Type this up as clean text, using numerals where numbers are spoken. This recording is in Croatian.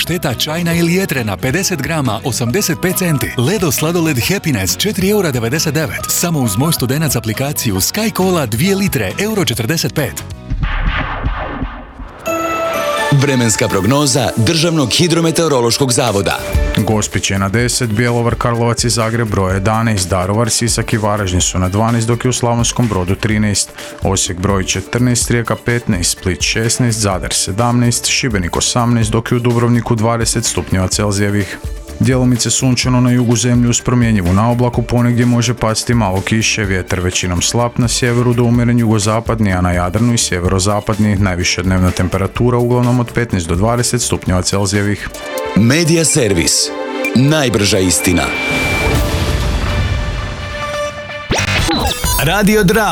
pašteta čajna ili jetrena 50 grama 85 centi. Ledo sladoled Happiness 4,99 €. Samo uz Moj Studenac aplikaciju Sky Cola 2 litre €45. Vremenska prognoza Državnog hidrometeorološkog zavoda. Gospić je na 10, Bjelovar, Karlovac i Zagreb broj 11, Daruvar, Sisak i Varaždin su na 12, dok je u Slavonskom Brodu 13, Osijek broj 14, Rijeka 15, Split 16, Zadar 17, Šibenik 18, dok je u Dubrovniku 20 stupnjeva Celzijevih. Djelomice sunčano na jugu zemlje uz promjenjivu naoblaku, ponegdje može pasti malo kiše, vjetar većinom slab na sjeveru do umjeren jugozapadni, a na Jadranu i sjeverozapadni najviša dnevna temperatura uglavnom od 15 do 20 stupnjeva Celzijevih. Medija servis. Najbrža istina. Radio Drama.